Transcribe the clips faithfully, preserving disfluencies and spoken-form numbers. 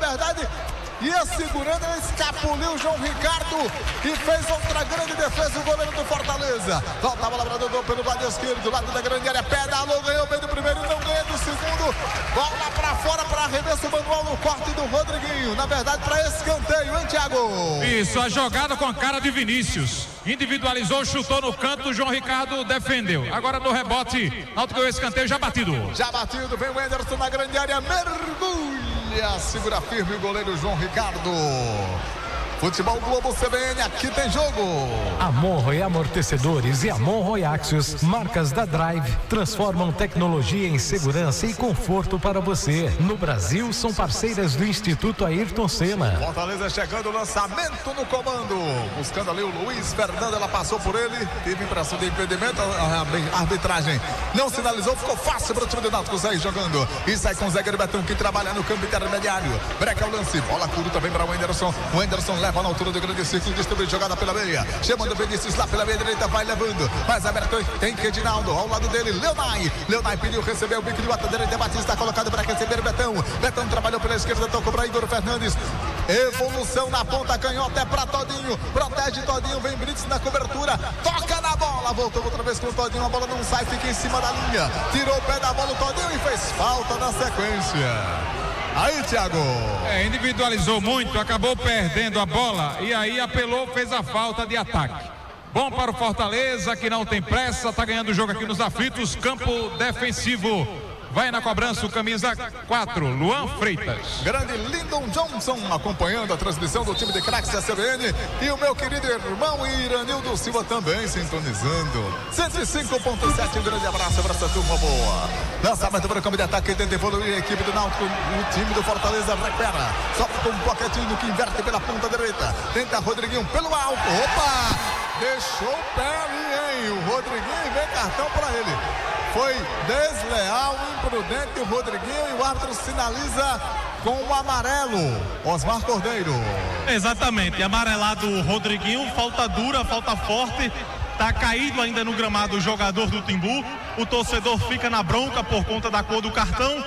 verdade, ia segurando, ele escapuliu o João Ricardo e fez outra grande defesa, o goleiro do Fortaleza. Volta a bola para Dodô pelo lado esquerdo, do lado da grande área, pedalou, ganhou bem do primeiro, não ganha do segundo. Bola para fora para arremesso manual no corte do Rodriguinho. Na verdade, para escanteio, hein, Thiago? Isso, a jogada com a cara de Vinícius. Individualizou, chutou no canto, o João Ricardo defendeu. Agora no rebote, Náutico ganhou escanteio, já batido. Já batido, vem o Anderson na grande área, mergulha, segura firme o goleiro João Ricardo. Futebol Globo C B N, aqui tem jogo. Monroe Amortecedores e Monroe Axios, marcas da Drive, transformam tecnologia em segurança e conforto para você. No Brasil, são parceiras do Instituto Ayrton Senna. Fortaleza chegando, lançamento no comando, buscando ali o Luiz Fernando, ela passou por ele, teve impressão de impedimento, a arbitragem não sinalizou, ficou fácil para o time do Náutico sair jogando, e sai com o Zé Betão, que trabalha no campo intermediário. Breca o lance, bola curta também para o Anderson, o Anderson leva na altura do grande círculo, distribui jogada pela meia, chamando o Vinícius lá pela meia direita, vai levando, mais aberto, tem Edinaldo, ao lado dele, Leonai, Leonai pediu, recebeu o bico de bota direita, Batista colocado para receber Betão, Betão trabalhou pela esquerda, tocou para Igor Fernandes, evolução na ponta canhota, é para Todinho, protege Todinho, vem Brits na cobertura, toca na bola, voltou outra vez com o Todinho, a bola não sai, fica em cima da linha, tirou o pé da bola o Todinho e fez falta na sequência. Aí, Thiago. É, individualizou muito, acabou perdendo a bola e aí apelou, fez a falta de ataque. Bom para o Fortaleza, que não tem pressa, tá ganhando o jogo aqui nos aflitos, campo defensivo. Vai na cobrança o camisa quatro, Luan Freitas. Grande Lyndon Johnson acompanhando a transmissão do time de craques da C B N. E o meu querido irmão Iranildo Silva também sintonizando. cento e cinco ponto sete, um grande abraço para essa turma boa. Lançamento para o campo de ataque, tenta evoluir a equipe do Náutico. O time do Fortaleza recupera. Sofre com um Pochettino que inverte pela ponta direita. Tenta Rodriguinho pelo alto. Opa! Deixou o pé ali, hein? O Rodriguinho e vem cartão para ele. Foi desleal, imprudente o Rodriguinho e o árbitro sinaliza com o amarelo. Osmar Cordeiro. Exatamente, amarelado o Rodriguinho, falta dura, falta forte. Tá caído ainda no gramado o jogador do Timbu. O torcedor fica na bronca por conta da cor do cartão.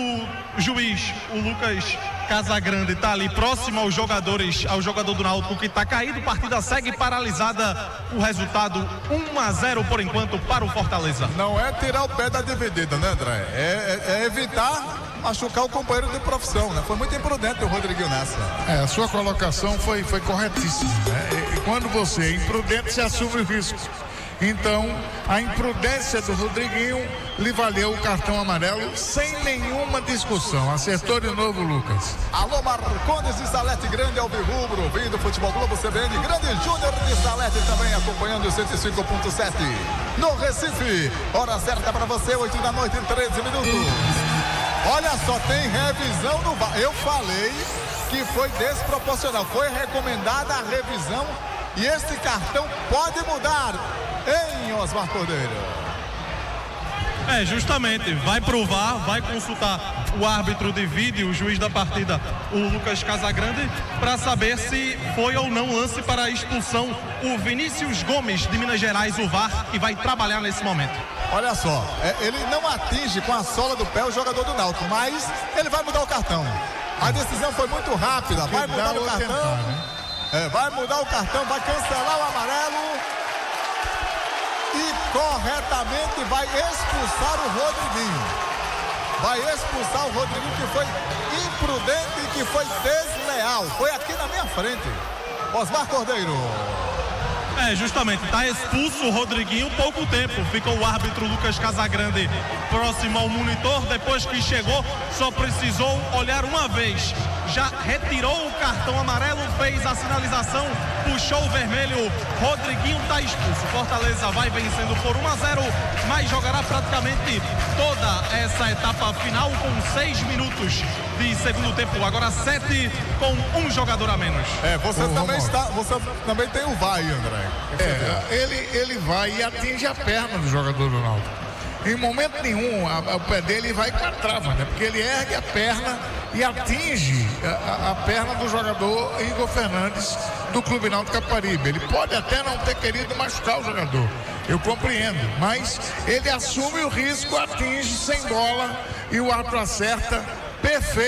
O juiz, o Lucas Casagrande, está ali próximo aos jogadores, ao jogador do Náutico que está caído. A partida segue paralisada. O resultado um a zero por enquanto para o Fortaleza. Não é tirar o pé da dividida, né, André? É, é, é evitar machucar o companheiro de profissão, né? Foi muito imprudente o Rodriguinho nessa. É, a sua colocação foi, foi corretíssima, né? E quando você é imprudente, você assume o risco. Então, a imprudência do Rodriguinho lhe valeu o cartão amarelo sem nenhuma discussão. Acertou de novo, Lucas. Alô, Marcondes de Salete, grande alvirrubro, vindo do Futebol Globo C B N, grande Júnior de Salete também acompanhando o cento e cinco ponto sete. No Recife, hora certa para você, oito da noite em treze minutos. Olha só, tem revisão no V A R. Eu falei que foi desproporcional, foi recomendada a revisão e esse cartão pode mudar. Em Osmar Cordeiro. É, justamente, vai provar, vai consultar o árbitro de vídeo, o juiz da partida, o Lucas Casagrande, para saber se foi ou não lance para a expulsão. O Vinícius Gomes, de Minas Gerais, o V A R, que vai trabalhar nesse momento. Olha só, é, ele não atinge com a sola do pé o jogador do Náutico, mas ele vai mudar o cartão. A decisão foi muito rápida, vai mudar o cartão. Tentar, né? é, vai mudar o cartão, vai cancelar o amarelo. E corretamente vai expulsar o Rodriguinho. Vai expulsar o Rodriguinho, que foi imprudente e que foi desleal. Foi aqui na minha frente. Osmar Cordeiro. É, justamente, está expulso o Rodriguinho, pouco tempo. Ficou o árbitro Lucas Casagrande próximo ao monitor. Depois que chegou, só precisou olhar uma vez. Já retirou o cartão amarelo, fez a sinalização, puxou o vermelho. Rodriguinho está expulso. Fortaleza vai vencendo por um a zero, mas jogará praticamente toda essa etapa final com seis minutos de segundo tempo. Agora sete com um jogador a menos. É, você Ô, também Romualdo. está, você também tem o V A R aí, André. É, ele, ele vai e atinge a perna do jogador do Náutico. Em momento nenhum, a, a, o pé dele vai com a trava, né? Porque ele ergue a perna e atinge a, a, a perna do jogador Igor Fernandes do Clube Náutico Caparibe. Ele pode até não ter querido machucar o jogador, eu compreendo, mas ele assume o risco, atinge sem bola e o árbitro acerta perfeito.